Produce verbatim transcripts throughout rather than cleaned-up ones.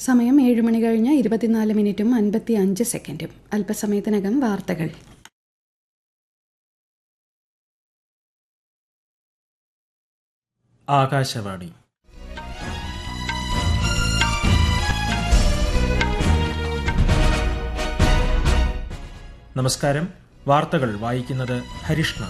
സമയം ഏഴ് മണി കഴിഞ്ഞ് ഇരുപത്തിനാല് മിനിറ്റും അൻപത്തി അഞ്ച് സെക്കൻഡും. അല്പസമയത്തിനകം വാർത്തകൾ. ആകാശവാണി. നമസ്കാരം. വാർത്തകൾ വായിക്കുന്നത് ഹരിഷ്ണ.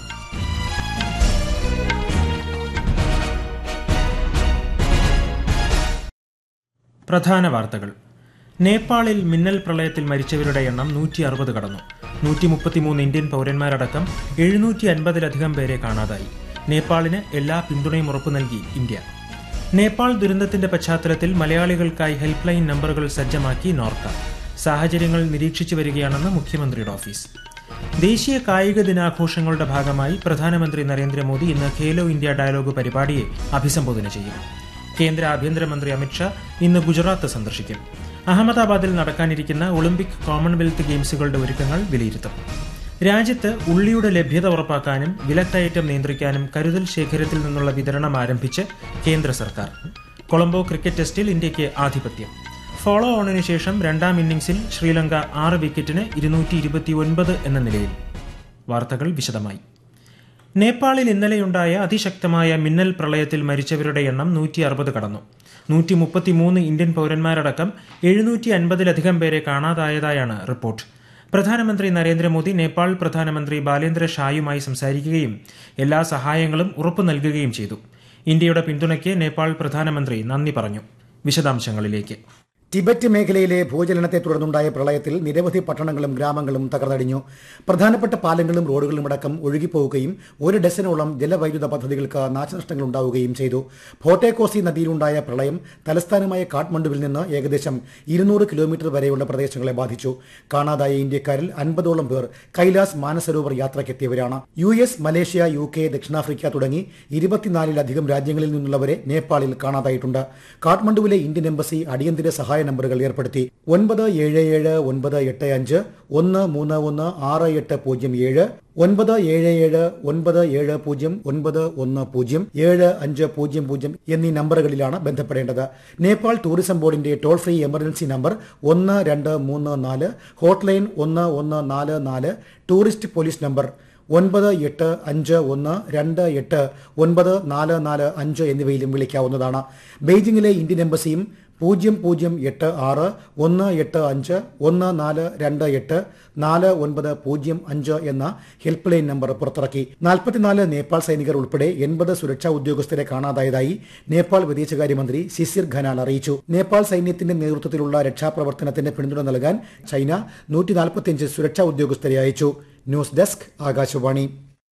പ്രധാന വാർത്തകൾ. നേപ്പാളിൽ മിന്നൽ പ്രളയത്തിൽ മരിച്ചവരുടെ എണ്ണം നൂറ്റി അറുപത് കടന്നു. നൂറ്റി മുപ്പത്തിമൂന്ന് ഇന്ത്യൻ പൌരന്മാരടക്കം എഴുന്നൂറ്റി അൻപതിലധികം പേരെ കാണാതായി. നേപ്പാളിന് എല്ലാ പിന്തുണയും ഉറപ്പു നൽകി ഇന്ത്യ. നേപ്പാൾ ദുരന്തത്തിന്റെ പശ്ചാത്തലത്തിൽ മലയാളികൾക്കായി ഹെൽപ്പ് ലൈൻ നമ്പറുകൾ സജ്ജമാക്കി നോർക്ക. സാഹചര്യങ്ങൾ നിരീക്ഷിച്ചു വരികയാണെന്ന് മുഖ്യമന്ത്രിയുടെ ഓഫീസ്. ദേശീയ കായിക ദിനാഘോഷങ്ങളുടെ ഭാഗമായി പ്രധാനമന്ത്രി നരേന്ദ്രമോദി ഇന്ന് ഖേലോ ഇന്ത്യ ഡയലോഗ് പരിപാടിയെ അഭിസംബോധന ചെയ്യും. കേന്ദ്ര ആഭ്യന്തരമന്ത്രി അമിത്ഷാ ഇന്ന് ഗുജറാത്ത് സന്ദർശിക്കും. അഹമ്മദാബാദിൽ നടക്കാനിരിക്കുന്ന ഒളിമ്പിക് കോമൺവെൽത്ത് ഗെയിംസുകളുടെ ഒരുക്കങ്ങൾ വിലയിരുത്തും. രാജ്യത്ത് ഉള്ളിയുടെ ലഭ്യത ഉറപ്പാക്കാനും വിലക്കയറ്റം നിയന്ത്രിക്കാനും കരുതൽ ശേഖരത്തിൽ നിന്നുള്ള വിതരണം ആരംഭിച്ച് കേന്ദ്ര സർക്കാർ. കൊളംബോ ക്രിക്കറ്റ് ടെസ്റ്റിൽ ഇന്ത്യയ്ക്ക് ആധിപത്യം. ഫോളോ ഓണിന് ശേഷം രണ്ടാം ഇന്നിംഗ്സിൽ ശ്രീലങ്ക ആറ് വിക്കറ്റിന് ഇരുന്നൂറ്റി ഇരുപത്തി ഒൻപത് എന്ന നിലയിൽ. വാർത്തകൾ വിശദമായി. നേപ്പാളിൽ ഇന്നലെയുണ്ടായ അതിശക്തമായ മിന്നൽ പ്രളയത്തിൽ മരിച്ചവരുടെ എണ്ണം നൂറ്റി അറുപത് കടന്നു. നൂറ്റി മുപ്പത്തിമൂന്ന് ഇന്ത്യൻ പൌരന്മാരടക്കം എഴുന്നൂറ്റി അൻപതിലധികം പേരെ കാണാതായതായാണ് റിപ്പോർട്ട്. പ്രധാനമന്ത്രി നരേന്ദ്രമോദി നേപ്പാൾ പ്രധാനമന്ത്രി ബാലേന്ദ്ര ഷായുമായി സംസാരിക്കുകയും എല്ലാ സഹായങ്ങളും ഉറപ്പു നൽകുകയും ചെയ്തു. ഇന്ത്യയുടെ പിന്തുണയ്ക്ക് നേപ്പാൾ പ്രധാനമന്ത്രി നന്ദി പറഞ്ഞു. വിശദാംശങ്ങളിലേക്ക്. ടിബറ്റ് മേഖലയിലെ ഭൂചലനത്തെ തുടർന്നുണ്ടായ പ്രളയത്തിൽ നിരവധി പട്ടണങ്ങളും ഗ്രാമങ്ങളും തകർന്നടിഞ്ഞു. പ്രധാനപ്പെട്ട പാലങ്ങളും റോഡുകളും അടക്കം ഒഴുകിപ്പോവുകയും ഒരു ഡസനോളം ജലവൈദ്യുത പദ്ധതികൾക്ക് നാശനഷ്ടങ്ങൾ ഉണ്ടാവുകയും ചെയ്തു. ഭോട്ടേക്കോസി നദിയിലുണ്ടായ പ്രളയം തലസ്ഥാനമായ കാഠ്മണ്ഡുവിൽ നിന്ന് ഏകദേശം ഇരുന്നൂറ് കിലോമീറ്റർ വരെയുള്ള പ്രദേശങ്ങളെ ബാധിച്ചു. കാണാതായ ഇന്ത്യക്കാരിൽ അൻപതോളം പേർ Kailas Mansarovar യാത്രയ്ക്കെത്തിയവരാണ്. U S, Malaysia, U K, ദക്ഷിണാഫ്രിക്ക തുടങ്ങി ഇരുപത്തിനാലിലധികം രാജ്യങ്ങളിൽ നിന്നുള്ളവരെ നേപ്പാളിൽ കാണാതായിട്ടുണ്ട്. കാഠ്മണ്ഡുവിലെ ഇന്ത്യൻ എംബസി അടിയന്തര സഹായ നമ്പറുകൾ ഏർപ്പെടുത്തി. ഒൻപത് ഏഴ് ഏഴ് ഒൻപത് എട്ട് അഞ്ച് ഒന്ന് മൂന്ന് ഒന്ന് ആറ് എട്ട് പൂജ്യം ഏഴ്, ഒൻപത് ഏഴ് ഏഴ് ഒൻപത് ഏഴ് പൂജ്യം ഒൻപത് ഒന്ന് പൂജ്യം ഏഴ് അഞ്ച് പൂജ്യം പൂജ്യം എന്നീ നമ്പറുകളിലാണ് ബന്ധപ്പെടേണ്ടത്. നേപ്പാൾ ടൂറിസം ബോർഡിന്റെ ടോൾ ഫ്രീ എമർജൻസി നമ്പർ ഒന്ന് രണ്ട് മൂന്ന് നാല്, ഹോട്ട്ലൈൻ ഒന്ന് ഒന്ന് നാല് നാല്, ടൂറിസ്റ്റ് പോലീസ് നമ്പർ ഒൻപത് എട്ട് അഞ്ച് ഒന്ന് രണ്ട് എട്ട് ഒൻപത് നാല് നാല് അഞ്ച് എന്നിവയിലും വിളിക്കാവുന്നതാണ്. ബെയ്ജിംഗിലെ ഇന്ത്യൻ എംബസിയും പൂജ്യം പൂജ്യം എട്ട് ആറ് ഒന്ന് എട്ട് അഞ്ച് ഒന്ന് നാല് രണ്ട് എട്ട് നാല് ഒൻപത് പൂജ്യം അഞ്ച് എന്ന ഹെൽപ്പ് ലൈൻ നമ്പർ പുറത്തിറക്കി. നാൽപ്പത്തിനാല് നേപ്പാൾ സൈനികർ ഉൾപ്പെടെ എൺപത് സുരക്ഷാ ഉദ്യോഗസ്ഥരെ കാണാതായതായി നേപ്പാൾ വിദേശകാര്യമന്ത്രി ശിശിർ ഖനാൽ അറിയിച്ചു. നേപ്പാൾ സൈന്യത്തിന്റെ നേതൃത്വത്തിലുള്ള രക്ഷാപ്രവർത്തനത്തിന് പിന്തുണ നൽകാൻ ചൈന നൂറ്റി നാൽപ്പത്തിയഞ്ച് സുരക്ഷാ ഉദ്യോഗസ്ഥരെ അയച്ചു. News desk, Akashvani.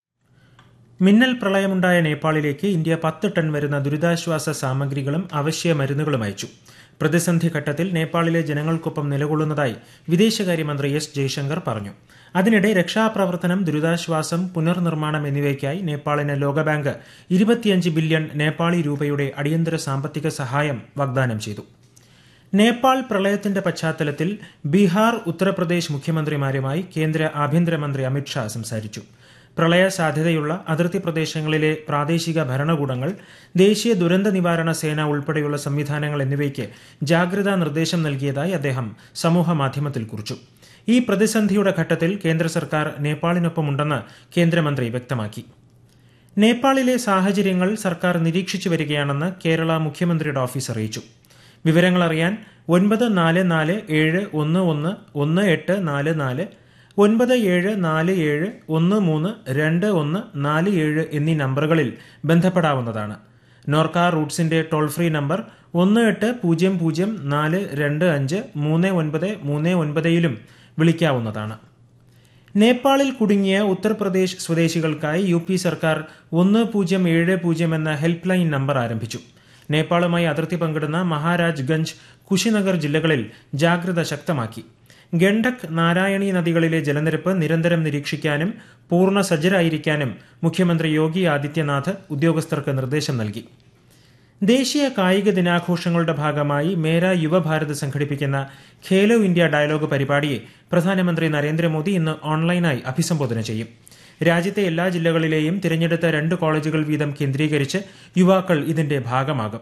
മിന്നൽ പ്രളയമുണ്ടായ നേപ്പാളിലേക്ക് ഇന്ത്യ പത്ത് ടൺ വരുന്ന ദുരിതാശ്വാസ സാമഗ്രികളും അവശ്യ മരുന്നുകളും അയച്ചു. പ്രതിസന്ധി ഘട്ടത്തിൽ നേപ്പാളിലെ ജനങ്ങൾക്കൊപ്പം നിലകൊള്ളുന്നതായി വിദേശകാര്യമന്ത്രി എസ് ജയശങ്കർ പറഞ്ഞു. അതിനിടെ രക്ഷാപ്രവർത്തനം, ദുരിതാശ്വാസം, പുനർനിർമ്മാണം എന്നിവയ്ക്കായി നേപ്പാളിന് ലോകബാങ്ക് ഇരുപത്തിയഞ്ച് ബില്യൺ നേപ്പാളി രൂപയുടെ അടിയന്തര സാമ്പത്തിക സഹായം വാഗ്ദാനം ചെയ്തു. നേപ്പാൾ പ്രളയത്തിന്റെ പശ്ചാത്തലത്തിൽ ബീഹാർ, ഉത്തർപ്രദേശ് മുഖ്യമന്ത്രിമാരുമായി കേന്ദ്ര ആഭ്യന്തരമന്ത്രി അമിത്ഷാ സംസാരിച്ചു. പ്രളയ സാധ്യതയുള്ള അതിർത്തി പ്രദേശങ്ങളിലെ പ്രാദേശിക ഭരണകൂടങ്ങൾ, ദേശീയ ദുരന്ത നിവാരണ സേന ഉൾപ്പെടെയുള്ള സംവിധാനങ്ങൾ എന്നിവയ്ക്ക് ജാഗ്രതാ നിർദ്ദേശം നൽകിയതായി അദ്ദേഹം സമൂഹമാധ്യമത്തിൽ കുറിച്ചു. ഈ പ്രതിസന്ധിയുടെ ഘട്ടത്തിൽ കേന്ദ്ര സർക്കാർ നേപ്പാളിനൊപ്പമുണ്ടെന്ന് കേന്ദ്രമന്ത്രി വ്യക്തമാക്കി. നേപ്പാളിലെ സാഹചര്യങ്ങൾ സർക്കാർ നിരീക്ഷിച്ചു വരികയാണെന്ന് കേരള മുഖ്യമന്ത്രിയുടെ ഓഫീസ് അറിയിച്ചു. വിവരങ്ങൾ അറിയാൻ ഒൻപത് നാല് നാല് ഏഴ് ഒന്ന് ഒന്ന് ഒന്ന് എട്ട് നാല് നാല്, ഒൻപത് ഏഴ് നാല് ഏഴ് ഒന്ന് മൂന്ന് രണ്ട് ഒന്ന് നാല് ഏഴ് എന്നീ നമ്പറുകളിൽ ബന്ധപ്പെടാവുന്നതാണ്. നോർക്ക റൂട്ട്സിന്റെ ടോൾ ഫ്രീ നമ്പർ ഒന്ന് എട്ട് പൂജ്യം പൂജ്യം നാല് രണ്ട് അഞ്ച് മൂന്ന് ഒൻപത് മൂന്ന് ഒൻപതിലും വിളിക്കാവുന്നതാണ്. നേപ്പാളിൽ കുടുങ്ങിയ ഉത്തർപ്രദേശ് സ്വദേശികൾക്കായി യു പി സർക്കാർ ഒന്ന് പൂജ്യം ഏഴ് പൂജ്യം എന്ന ഹെൽപ്പ് ലൈൻ നമ്പർ ആരംഭിച്ചു. നേപ്പാളുമായി അതിർത്തി പങ്കിടുന്ന മഹാരാജ് ഗഞ്ച്, കുശിനഗർ ജില്ലകളിൽ ജാഗ്രത ശക്തമാക്കി. ഗണ്ഡക്, നാരായണി നദികളിലെ ജലനിരപ്പ് നിരന്തരം നിരീക്ഷിക്കാനും പൂർണ്ണ സജ്ജരായിരിക്കാനും മുഖ്യമന്ത്രി യോഗി ആദിത്യനാഥ് ഉദ്യോഗസ്ഥർക്ക് നിർദ്ദേശം നൽകി. ദേശീയ കായിക ദിനാഘോഷങ്ങളുടെ ഭാഗമായി മേര യുവഭാരത് സംഘടിപ്പിക്കുന്ന ഖേലോ ഇന്ത്യ ഡയലോഗ് പരിപാടിയെ പ്രധാനമന്ത്രി നരേന്ദ്രമോദി ഇന്ന് ഓൺലൈനായി അഭിസംബോധന ചെയ്യും. രാജ്യത്തെ എല്ലാ ജില്ലകളിലെയും തിരഞ്ഞെടുത്ത രണ്ട് കോളേജുകൾ വീതം കേന്ദ്രീകരിച്ച് യുവാക്കൾ ഇതിന്റെ ഭാഗമാകും.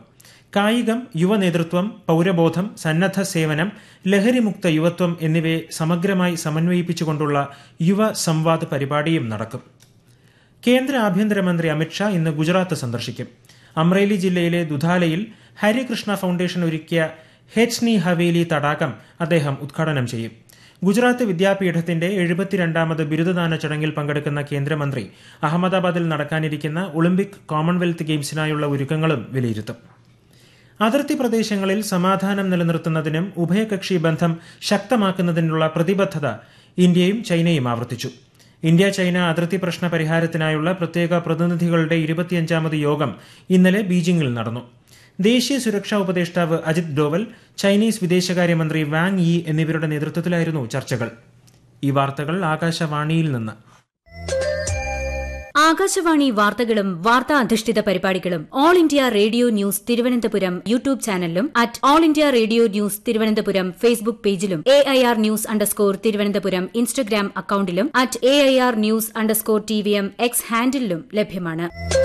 കായികം, യുവനേതൃത്വം, പൌരബോധം, സന്നദ്ധ സേവനം, ലഹരിമുക്ത യുവത്വം എന്നിവയെ സമഗ്രമായി സമന്വയിപ്പിച്ചുകൊണ്ടുള്ള യുവ സംവാദ് പരിപാടിയും നടക്കും. കേന്ദ്ര ആഭ്യന്തരമന്ത്രി അമിത്ഷാ ഇന്ന് ഗുജറാത്ത് സന്ദർശിക്കും. അമ്രേലി ജില്ലയിലെ ദുധാലയിൽ ഹരികൃഷ്ണ ഫൌണ്ടേഷൻ ഒരുക്കിയ ഹെച്ച്നി ഹവേലി തടാകം അദ്ദേഹം ഉദ്ഘാടനം ചെയ്യും. ഗുജറാത്ത് വിദ്യാപീഠത്തിന്റെ എഴുപത്തിരണ്ടാമത് ബിരുദദാന ചടങ്ങിൽ പങ്കെടുക്കുന്ന കേന്ദ്രമന്ത്രി അഹമ്മദാബാദിൽ നടക്കാനിരിക്കുന്ന ഒളിമ്പിക് കോമൺവെൽത്ത് ഗെയിംസിനായുള്ള ഒരുക്കങ്ങളും വിലയിരുത്തും. അതിർത്തി പ്രദേശങ്ങളിൽ സമാധാനം നിലനിർത്തുന്നതിനും ഉഭയകക്ഷി ബന്ധം ശക്തമാക്കുന്നതിനുള്ള പ്രതിബദ്ധത ഇന്ത്യയും ചൈനയും ആവർത്തിച്ചു. ഇന്ത്യ ചൈന അതിർത്തി പ്രശ്ന പരിഹാരത്തിനായുള്ള പ്രത്യേക പ്രതിനിധികളുടെ ഇരുപത്തിയഞ്ചാമത് യോഗം ഇന്നലെ ബീജിംഗിൽ നടന്നു. ദേശീയ സുരക്ഷാ ഉപദേഷ്ടാവ് അജിത് ഡോവൽ, ചൈനീസ് വിദേശകാര്യമന്ത്രി വാങ് യി എന്നിവരുടെ നേതൃത്വത്തിലായിരുന്നു ചർച്ചകൾ. ഈ വാർത്തകൾ ആകാശവാണിയിൽ നിന്ന്. ആകാശവാണി വാർത്തകളും വാർത്താ അധിഷ്ഠിത പരിപാടികളും all India radio news Thiruvananthapuram YouTube ചാനലിലും at all India radio news Thiruvananthapuram Facebook പേജിലും A I R news underscore Thiruvananthapuram Instagram അക്കൌണ്ടിലും at A I R news underscore T V M X ഹാൻഡിലും ലഭ്യമാണ്.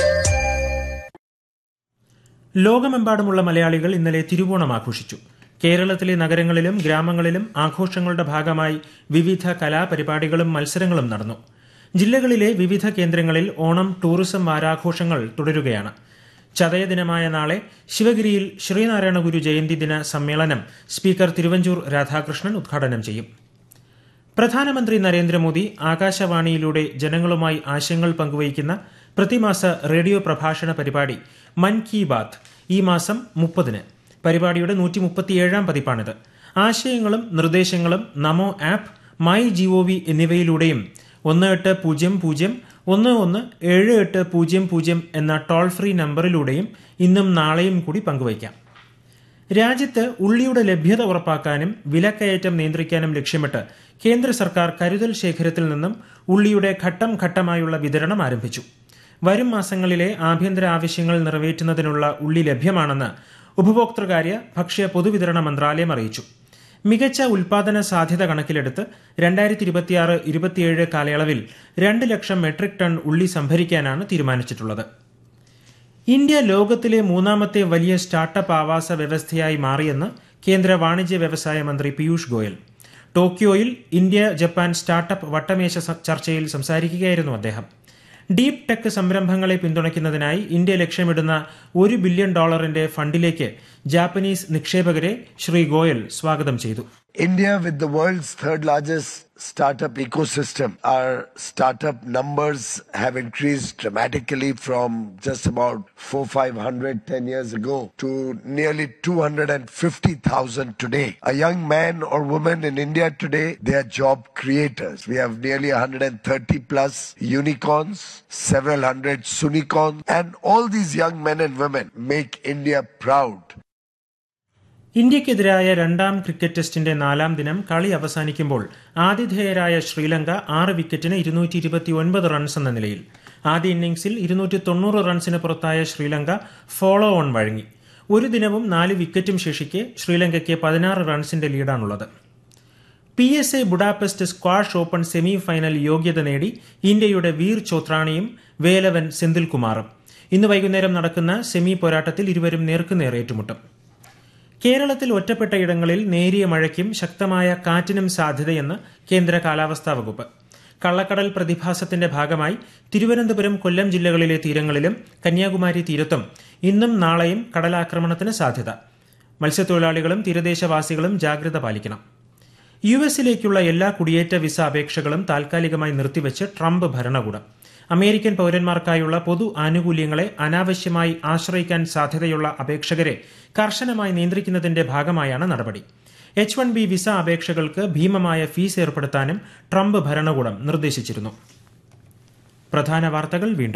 ലോകമെമ്പാടുമുള്ള മലയാളികൾ ഇന്നലെ തിരുവോണം ആഘോഷിച്ചു. കേരളത്തിലെ നഗരങ്ങളിലും ഗ്രാമങ്ങളിലും ആഘോഷങ്ങളുടെ ഭാഗമായി വിവിധ കലാപരിപാടികളും മത്സരങ്ങളും നടന്നു. ജില്ലകളിലെ വിവിധ കേന്ദ്രങ്ങളിൽ ഓണം ടൂറിസം വാരാഘോഷങ്ങൾ തുടരുകയാണ്. ചതയദിനമായ നാളെ ശിവഗിരിയിൽ ശ്രീനാരായണ ഗുരു ജയന്തി ദിന സമ്മേളനം സ്പീക്കർ തിരുവഞ്ചൂർ രാധാകൃഷ്ണൻ ഉദ്ഘാടനം ചെയ്യും. പ്രധാനമന്ത്രി നരേന്ദ്രമോദി ആകാശവാണിയിലൂടെ ജനങ്ങളുമായി ആശയങ്ങൾ പങ്കുവയ്ക്കുന്ന പ്രതിമാസ റേഡിയോ പ്രഭാഷണ പരിപാടി മൻ കി ബാത്ത് ഈ മാസം മുപ്പതിന്. പരിപാടിയുടെ നൂറ്റി മുപ്പത്തിയേഴാം പതിപ്പാണിത്. ആശയങ്ങളും നിർദ്ദേശങ്ങളും നമോ ആപ്പ്, മൈ ജിഒവി എന്നിവയിലൂടെയും ഒന്ന് എട്ട് പൂജ്യം പൂജ്യം ഒന്ന് ഒന്ന് ഏഴ് എട്ട് പൂജ്യം പൂജ്യം എന്ന ടോൾ ഫ്രീ നമ്പറിലൂടെയും ഇന്നും നാളെയും കൂടി പങ്കുവയ്ക്കാം. രാജ്യത്ത് ഉള്ളിയുടെ ലഭ്യത ഉറപ്പാക്കാനും വിലക്കയറ്റം നിയന്ത്രിക്കാനും ലക്ഷ്യമിട്ട് കേന്ദ്ര സർക്കാർ കരുതൽ ശേഖരത്തിൽ നിന്നും ഉള്ളിയുടെ ഘട്ടം ഘട്ടമായുള്ള വിതരണം ആരംഭിച്ചു. വരും മാസങ്ങളിലെ ആഭ്യന്തര ആവശ്യങ്ങൾ നിറവേറ്റുന്നതിനുള്ള ഉള്ളി ലഭ്യമാണെന്ന് ഉപഭോക്തൃകാര്യ, ഭക്ഷ്യ, പൊതുവിതരണ മന്ത്രാലയം അറിയിച്ചു. മികച്ച ഉൽപാദന സാധ്യത കണക്കിലെടുത്ത് രണ്ടായിരത്തി ഇരുപത്തിയാറ് ഇരുപത്തിയേഴ് കാലയളവിൽ രണ്ട് ലക്ഷം മെട്രിക് ടൺ ഉള്ളി സംഭരിക്കാനാണ് തീരുമാനിച്ചിട്ടുള്ളത്. ഇന്ത്യ ലോകത്തിലെ മൂന്നാമത്തെ വലിയ സ്റ്റാർട്ടപ്പ് ആവാസ വ്യവസ്ഥയായി മാറിയെന്ന് കേന്ദ്ര വാണിജ്യ വ്യവസായ മന്ത്രി Piyush Goyal. ടോക്കിയോയിൽ India Japan startup വട്ടമേശ ചർച്ചയിൽ സംസാരിക്കുകയായിരുന്നു അദ്ദേഹം. ഡീപ് ടെക് സംരംഭങ്ങളെ പിന്തുണയ്ക്കുന്നതിനായി ഇന്ത്യ ലക്ഷ്യമിടുന്ന ഒരു ബില്യൺ ഡോളറിന്റെ ഫണ്ടിലേക്ക് ജാപ്പനീസ് നിക്ഷേപകരെ ശ്രീ ഗോയൽ സ്വാഗതം ചെയ്തു. India, with the world's third largest startup ecosystem, our startup numbers have increased dramatically from just about four five hundred ten years ago to nearly two hundred fifty thousand today. A young man or woman in India today, they are job creators. We have nearly one hundred thirty plus unicorns, several hundred sunicorns, and all these young men and women make India proud. ഇന്ത്യക്കെതിരായ രണ്ടാം cricket ടെസ്റ്റിന്റെ നാലാം ദിനം കളി അവസാനിക്കുമ്പോൾ ആതിഥേയരായ ശ്രീലങ്ക ആറ് വിക്കറ്റിന് ഇരുന്നൂറ്റി ഇരുപത്തി ഒൻപത് റൺസ് എന്ന നിലയിൽ. ആദ്യ ഇന്നിംഗ്സിൽ ഇരുന്നൂറ്റി തൊണ്ണൂറ് റൺസിന് പുറത്തായ ശ്രീലങ്ക ഫോളോ ഓൺ വഴങ്ങി. ഒരു ദിനവും നാല് വിക്കറ്റും ശേഷിക്കെ ശ്രീലങ്കയ്ക്ക് പതിനാറ് റൺസിന്റെ ലീഡാണുള്ളത്. P S A Budapest squash open semi final യോഗ്യത നേടി ഇന്ത്യയുടെ വീർ ചോത്രാണിയും വേലവൻ സെന്തിൽകുമാറും. ഇന്ന് വൈകുന്നേരം നടക്കുന്ന സെമി പോരാട്ടത്തിൽ ഇരുവരും നേർക്കുനേർ ഏറ്റുമുട്ടും. കേരളത്തിൽ ഒറ്റപ്പെട്ട ഇടങ്ങളിൽ നേരിയ മഴയ്ക്കും ശക്തമായ കാറ്റിനും സാധ്യതയെന്ന് കേന്ദ്ര കാലാവസ്ഥാ വകുപ്പ്. കള്ളക്കടൽ പ്രതിഭാസത്തിന്റെ ഭാഗമായി തിരുവനന്തപുരം, കൊല്ലം ജില്ലകളിലെ തീരങ്ങളിലും കന്യാകുമാരി തീരത്തും ഇന്നും നാളെയും കടലാക്രമണത്തിന് സാധ്യത. മത്സ്യത്തൊഴിലാളികളും തീരദേശവാസികളും ജാഗ്രത പാലിക്കണം. യു എസിലേക്കുള്ള എല്ലാ കുടിയേറ്റ വിസ അപേക്ഷകളും താൽക്കാലികമായി നിർത്തിവെച്ച് ട്രംപ് ഭരണകൂടം. അമേരിക്കൻ പൌരന്മാർക്കായുള്ള പൊതു ആനുകൂല്യങ്ങളെ അനാവശ്യമായി ആശ്രയിക്കാൻ സാധ്യതയുള്ള അപേക്ഷകരെ കർശനമായി നിയന്ത്രിക്കുന്നതിന്റെ ഭാഗമായാണ് നടപടി. എച്ച് വൺ ബി വിസ അപേക്ഷകൾക്ക് ഭീമമായ ഫീസ് ഏർപ്പെടുത്താനും ട്രംപ് ഭരണകൂടം നിർദ്ദേശിച്ചിരുന്നു. പ്രധാന വാർത്തകൾ വീണ്ടും.